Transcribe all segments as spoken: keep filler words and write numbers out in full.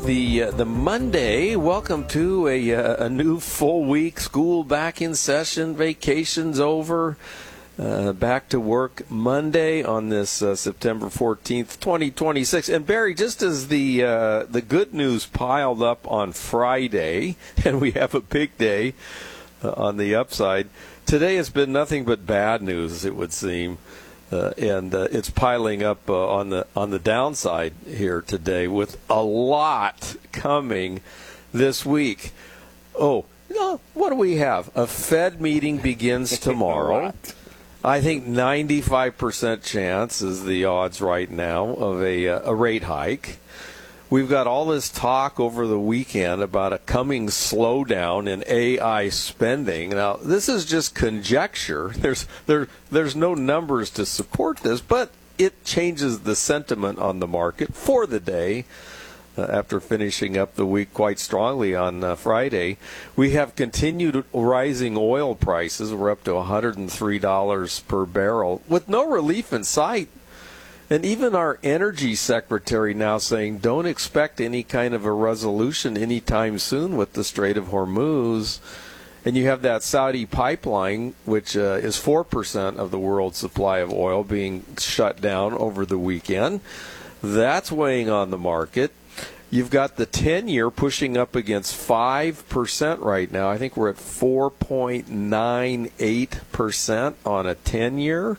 the uh, the Monday. Welcome to a uh, a new full week. School back in session. Vacation's over. Uh, back to work Monday on this uh, September fourteenth, twenty twenty-six. And Barry, just as the uh, the good news piled up on Friday, and we have a big day uh, on the upside, today has been nothing but bad news, it would seem. Uh, and uh, it's piling up uh, on the on the downside here today, with a lot coming this week. Oh, you know, what do we have? A Fed meeting begins tomorrow. I think ninety-five percent chance is the odds right now of a uh, a rate hike. We've got all this talk over the weekend about a coming slowdown in A I spending. Now, this is just conjecture. There's there there's no numbers to support this, but it changes the sentiment on the market for the day. Uh, after finishing up the week quite strongly on uh, Friday, we have continued rising oil prices. We're up to one hundred three dollars per barrel with no relief in sight. And even our energy secretary now saying don't expect any kind of a resolution anytime soon with the Strait of Hormuz. And you have that Saudi pipeline, which uh, is four percent of the world's supply of oil, being shut down over the weekend. That's weighing on the market. You've got the ten-year pushing up against five percent right now. I think we're at four point nine eight percent on a ten-year.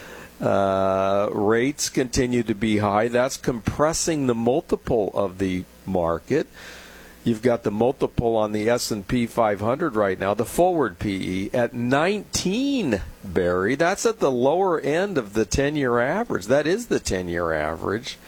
Uh, rates continue to be high. That's compressing the multiple of the market. You've got the multiple on the S and P five hundred right now, the forward P E, at nineteen, Barry. That's at the lower end of the ten-year average. That is the ten-year average.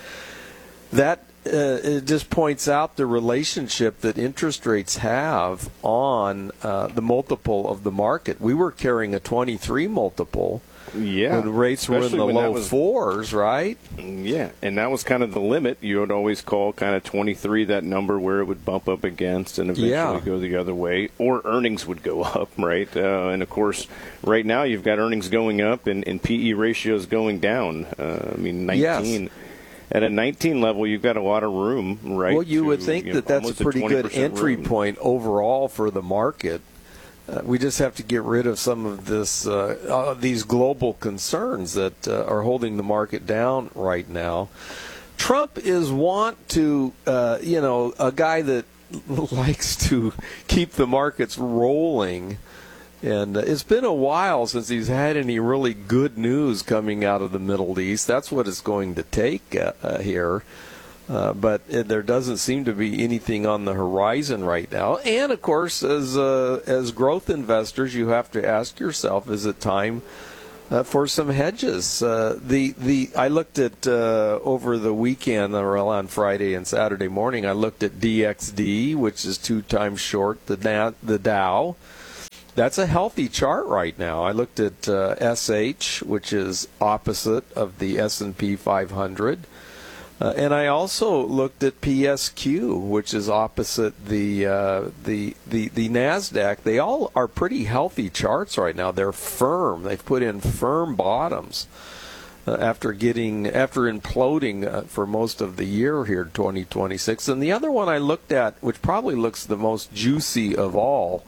That uh, it just points out the relationship that interest rates have on uh, the multiple of the market. We were carrying a twenty-three multiple. Yeah, when rates were in the low was, fours, right? Yeah, and that was kind of the limit. You would always call kind of twenty-three that number where it would bump up against and eventually yeah. go the other way, or earnings would go up, right? Uh, and, of course, right now you've got earnings going up and, and P E ratios going down. Uh, I mean, nineteen. Yes. At a nineteen level, you've got a lot of room, right? Well, you to, would think you know, that that's a pretty good entry room. point overall for the market. Uh, we just have to get rid of some of this, uh, uh, these global concerns that uh, are holding the market down right now. Trump is want to, uh, you know, a guy that likes to keep the markets rolling. And uh, it's been a while since he's had any really good news coming out of the Middle East. That's what it's going to take uh, uh, here. Uh, but it, there doesn't seem to be anything on the horizon right now. And, of course, as uh, as growth investors, you have to ask yourself, is it time uh, for some hedges? Uh, the the I looked at, uh, over the weekend, or on Friday and Saturday morning, I looked at D X D, which is two times short the, Na- the Dow. That's a healthy chart right now. I looked at uh, S H, which is opposite of the S and P five hundred. Uh, and I also looked at P S Q, which is opposite the, uh, the the the NASDAQ. They all are pretty healthy charts right now. They're firm. They've put in firm bottoms uh, after getting after imploding uh, for most of the year here, twenty twenty-six. And the other one I looked at, which probably looks the most juicy of all,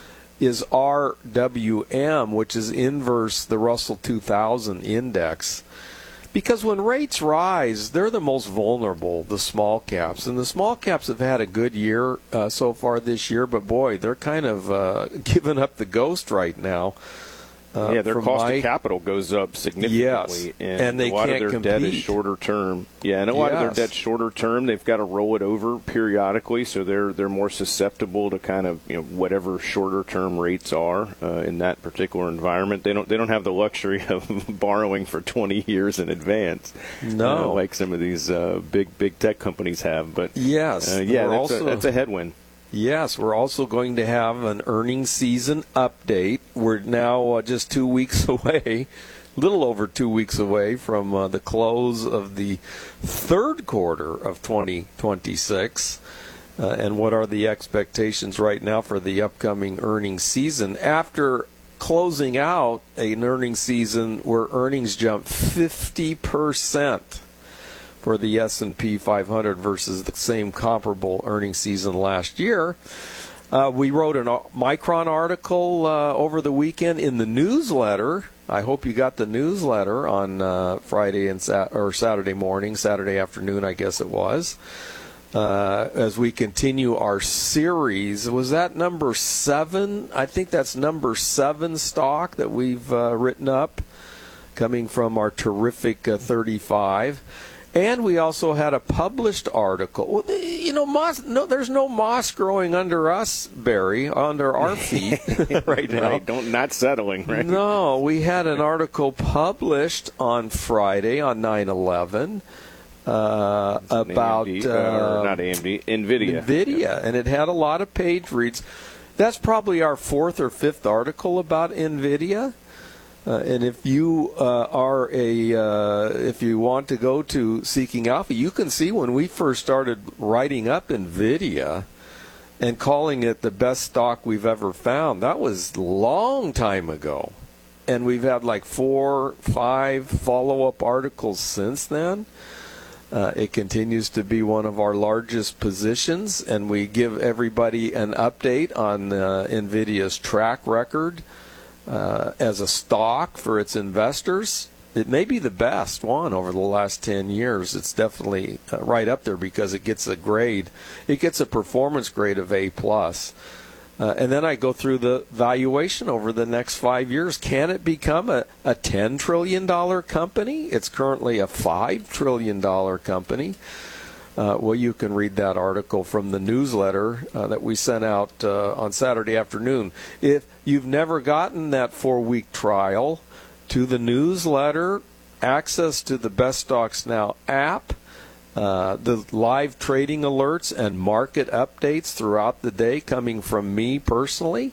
is R W M, which is inverse the Russell two thousand index. Because when rates rise, they're the most vulnerable, the small caps. And the small caps have had a good year uh, so far this year, but boy, they're kind of uh, giving up the ghost right now. Uh, yeah, their cost my, of capital goes up significantly, yes, and, and they a lot can't of their compete. debt is shorter term. Yeah, and a lot yes. of their debt's shorter term. They've got to roll it over periodically, so they're they're more susceptible to kind of you know whatever shorter term rates are uh, in that particular environment. They don't they don't have the luxury of borrowing for twenty years in advance, no, uh, like some of these uh, big big tech companies have. But yes, uh, yeah, that's, also, a, that's a headwind. Yes, we're also going to have an earnings season update. We're now uh, just two weeks away, a little over two weeks away from uh, the close of the third quarter of twenty twenty-six. Uh, and what are the expectations right now for the upcoming earnings season after closing out an earnings season where earnings jumped fifty percent for the S and P five hundred versus the same comparable earnings season last year. Uh, we wrote a Micron article uh, over the weekend in the newsletter. I hope you got the newsletter on uh, Friday and Sat- or Saturday morning, Saturday afternoon, I guess it was. Uh, as we continue our series, was that number seven? I think that's number seven stock that we've uh, written up, coming from our terrific uh, thirty-five. And we also had a published article. Well, you know, moss, no, there's no moss growing under us, Barry, under our feet right now. Right, don't, not settling, right? No, we had an article published on Friday on nine eleven uh, about... A M D, uh, uh, not A M D, NVIDIA. NVIDIA, yeah. And it had a lot of page reads. That's probably our fourth or fifth article about NVIDIA. Uh, and if you uh, are a, uh, if you want to go to Seeking Alpha, you can see when we first started writing up NVIDIA and calling it the best stock we've ever found. That was a long time ago. And we've had like four, five follow-up articles since then. Uh, it continues to be one of our largest positions, and we give everybody an update on uh, NVIDIA's track record. Uh, as a stock for its investors. It may be the best one over the last ten years. It's definitely uh, right up there because it gets a grade. It gets a performance grade of A plus. Uh, and then I go through the valuation over the next five years. Can it become a, a ten trillion dollars company? It's currently a five trillion dollars company. Uh, well, you can read that article from the newsletter uh, that we sent out uh, on Saturday afternoon. If you've never gotten that four-week trial to the newsletter, access to the Best Stocks Now app, uh, the live trading alerts and market updates throughout the day coming from me personally,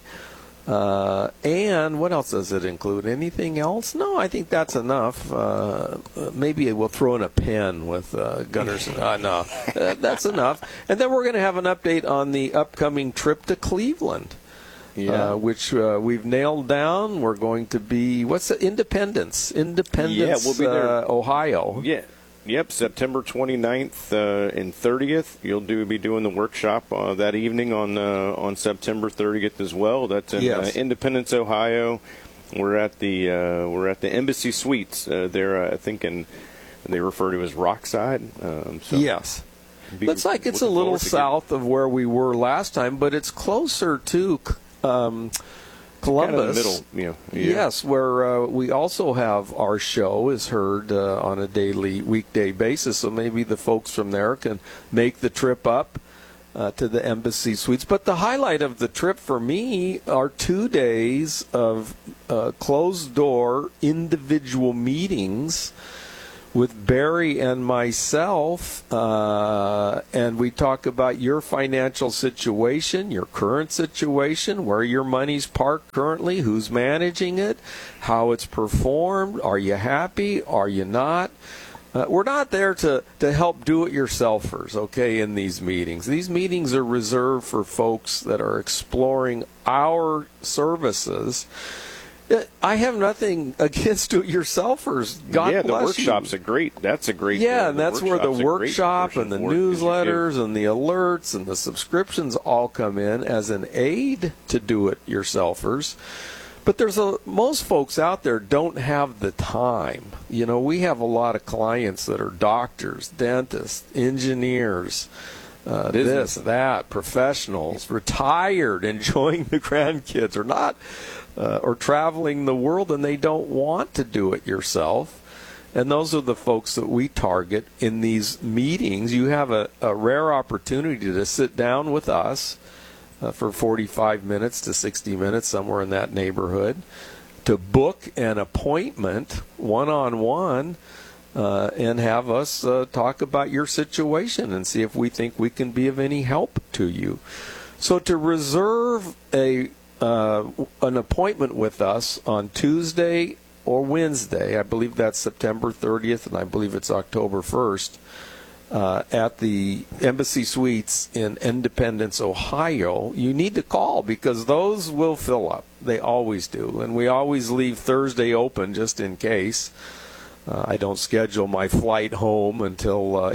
Uh, and what else does it include? Anything else? No, I think that's enough. Uh, maybe we'll throw in a pen with uh, Gunners. Uh, no, uh, that's enough. And then we're going to have an update on the upcoming trip to Cleveland, yeah. uh, which uh, we've nailed down. We're going to be, what's the, Independence? Independence, yeah, we'll be there. Uh, Ohio. Yeah. Yep, September twenty-ninth uh, and thirtieth. You'll do be doing the workshop uh, that evening on uh, on September thirtieth as well. That's in yes. uh, Independence, Ohio. We're at the uh, we're at the Embassy Suites uh, there. Uh, I think, and they refer to as Rockside. Um, so yes, looks like it's a little south of where we were last time, but it's closer to Um, Columbus, kind of the middle, you know, yeah. Yes, where uh, we also have our show is heard uh, on a daily, weekday basis. So maybe the folks from there can make the trip up uh, to the Embassy Suites. But the highlight of the trip for me are two days of uh, closed-door individual meetings with Barry and myself, uh, and we talk about your financial situation, your current situation, where your money's parked currently, who's managing it, how it's performed, are you happy, are you not? Uh, we're not there to, to help do-it-yourselfers, okay, in these meetings. These meetings are reserved for folks that are exploring our services. I have nothing against do-it-yourselfers. God yeah, bless the workshop's you. a great. That's a great. Yeah, uh, and that's where the workshop and the newsletters and the alerts and the subscriptions all come in as an aid to do-it-yourselfers. But there's a most folks out there don't have the time. You know, we have a lot of clients that are doctors, dentists, engineers. Uh, this, that, professionals, retired, enjoying the grandkids, or not, uh, or traveling the world, and they don't want to do it yourself. And those are the folks that we target in these meetings. You have a, a rare opportunity to sit down with us uh, for forty-five minutes to sixty minutes, somewhere in that neighborhood, to book an appointment one-on-one. Uh, and have us uh, talk about your situation and see if we think we can be of any help to you. So to reserve a uh, an appointment with us on Tuesday or Wednesday, I believe that's September thirtieth and I believe it's October first, uh, at the Embassy Suites in Independence, Ohio, you need to call because those will fill up. They always do. And we always leave Thursday open just in case. uh, I don't schedule my flight home until uh,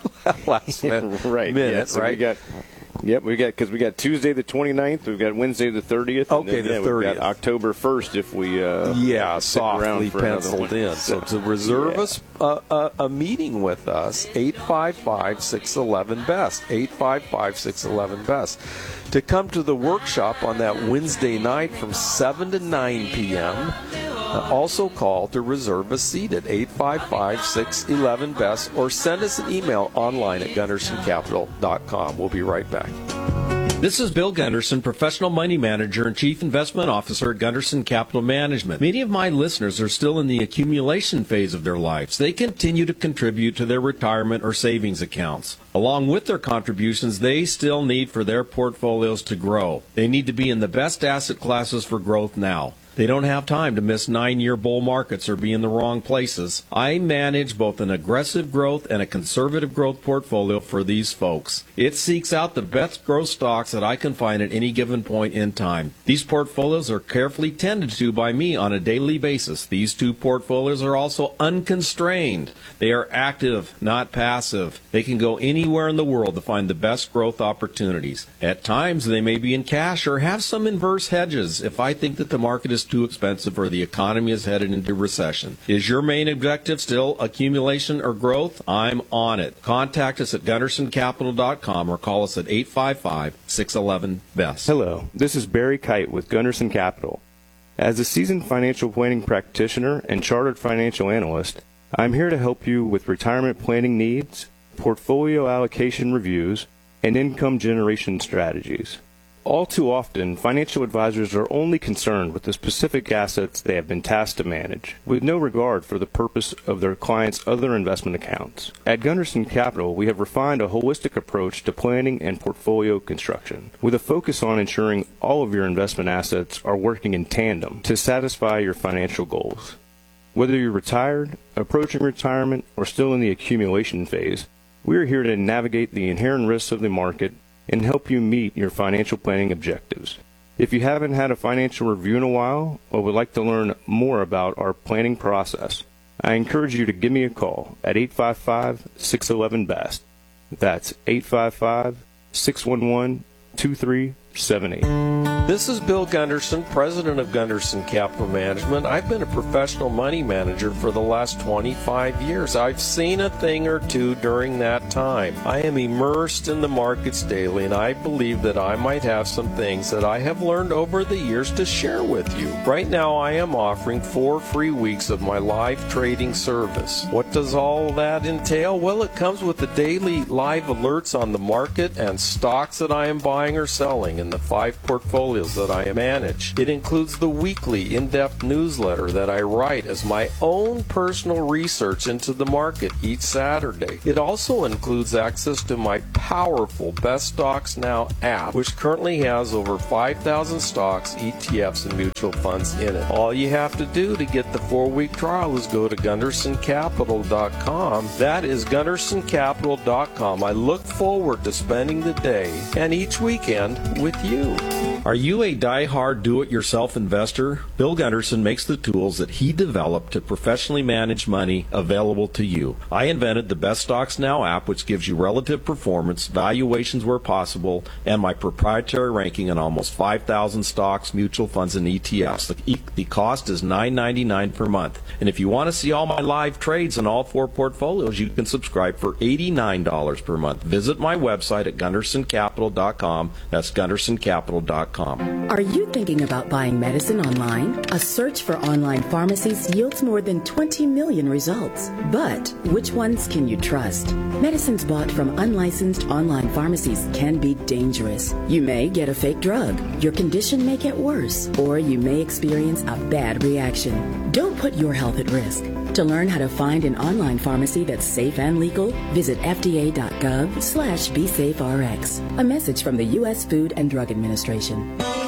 last minute. right. minute Yeah, so right. We got, yep, we got because we got Tuesday the twenty-ninth, we've got Wednesday the thirtieth. Okay, and then, the yeah, thirtieth. We've got October first if we uh, yeah stick around softly for another penciled one. in. So to reserve yeah. us a, a, a meeting with us, eight five five, six one one, B E S T, eight five five, six one one, B E S T. To come to the workshop on that Wednesday night from seven to nine p.m., Uh, also call to reserve a seat at eight five five, six one one, B E S T or send us an email online at gunderson capital dot com. We'll be right back. This is Bill Gunderson, Professional Money Manager and Chief Investment Officer at Gunderson Capital Management. Many of my listeners are still in the accumulation phase of their lives. They continue to contribute to their retirement or savings accounts. Along with their contributions, they still need for their portfolios to grow. They need to be in the best asset classes for growth now. They don't have time to miss nine-year bull markets or be in the wrong places. I manage both an aggressive growth and a conservative growth portfolio for these folks. It seeks out the best growth stocks that I can find at any given point in time. These portfolios are carefully tended to by me on a daily basis. These two portfolios are also unconstrained. They are active, not passive. They can go anywhere in the world to find the best growth opportunities. At times, they may be in cash or have some inverse hedges if I think that the market is too expensive or the economy is headed into recession. Is your main objective still accumulation or growth? I'm on it. Contact us at gunderson capital dot com or call us at eight five five, six one one, B E S T. Hello, this is Barry Kite with Gunderson Capital. As a seasoned financial planning practitioner and chartered financial analyst, I'm here to help you with retirement planning needs, portfolio allocation reviews, and income generation strategies. All too often, financial advisors are only concerned with the specific assets they have been tasked to manage, with no regard for the purpose of their clients' other investment accounts. At Gunderson Capital, we have refined a holistic approach to planning and portfolio construction, with a focus on ensuring all of your investment assets are working in tandem to satisfy your financial goals. Whether you're retired, approaching retirement, or still in the accumulation phase, we are here to navigate the inherent risks of the market and help you meet your financial planning objectives. If you haven't had a financial review in a while or would like to learn more about our planning process, I encourage you to give me a call at eight five five, six one one, B E S T. That's eight five five, six one one, two three seven eight. This is Bill Gunderson, president of Gunderson Capital Management. I've been a professional money manager for the last twenty-five years. I've seen a thing or two during that time. I am immersed in the markets daily, and I believe that I might have some things that I have learned over the years to share with you. Right now, I am offering four free weeks of my live trading service. What does all that entail? Well, it comes with the daily live alerts on the market and stocks that I am buying or selling in the five portfolios that I manage. It includes the weekly in-depth newsletter that I write as my own personal research into the market each Saturday. It also includes access to my powerful Best Stocks Now app, which currently has over five thousand stocks, E T Fs, and mutual funds in it. All you have to do to get the four-week trial is go to gunderson capital dot com. That is gunderson capital dot com. I look forward to spending the day and each weekend with you. Are you a die-hard do-it-yourself investor? Bill Gunderson makes the tools that he developed to professionally manage money available to you. I invented the Best Stocks Now app, which gives you relative performance, valuations where possible, and my proprietary ranking on almost five thousand stocks, mutual funds, and E T Fs. The, the cost is nine ninety-nine per month. And if you want to see all my live trades in all four portfolios, you can subscribe for eighty-nine dollars per month. Visit my website at gunderson capital dot com. That's gunderson capital dot com. Are you thinking about buying medicine online? A search for online pharmacies yields more than twenty million results. But which ones can you trust? Medicines bought from unlicensed online pharmacies can be dangerous. You may get a fake drug, your condition may get worse, or you may experience a bad reaction. Don't put your health at risk. To learn how to find an online pharmacy that's safe and legal, visit F D A dot gov slash be safe R X. A message from the U S Food and Drug Administration.